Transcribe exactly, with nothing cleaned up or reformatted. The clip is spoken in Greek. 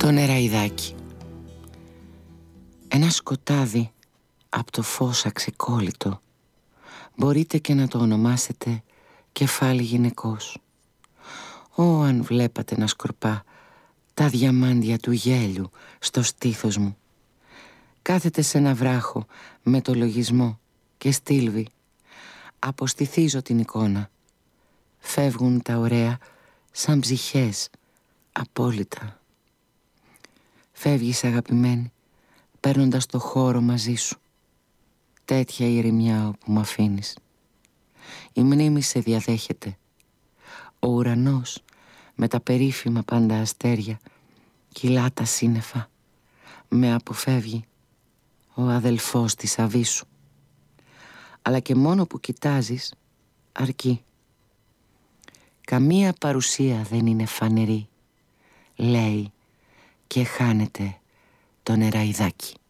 Το νεραϊδάκι. Ένα σκοτάδι από το φως αξεκόλλητο. Μπορείτε και να το ονομάσετε κεφάλι γυναικός. Ω, αν βλέπατε να σκορπά τα διαμάντια του γέλιου στο στήθος μου. Κάθεται σε ένα βράχο με το λογισμό και στήλβει. Αποστηθίζω την εικόνα. Φεύγουν τα ωραία σαν ψυχές απόλυτα. Φεύγεις, αγαπημένη, παίρνοντας το χώρο μαζί σου. Τέτοια ηρεμιά όπου μ' αφήνεις. Η μνήμη σε διαδέχεται. Ο ουρανός με τα περίφημα πάντα αστέρια κυλά τα σύννεφα. Με αποφεύγει ο αδελφός της Αβίσου. Αλλά και μόνο που κοιτάζεις αρκεί. Καμία παρουσία δεν είναι φανερή, λέει, και χάνεται το νεραϊδάκι.